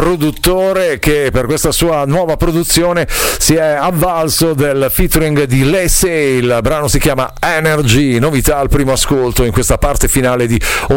produttore che per questa sua nuova produzione si è avvalso del featuring di Lesey. Il brano si chiama Energy, novità al primo ascolto in questa parte finale di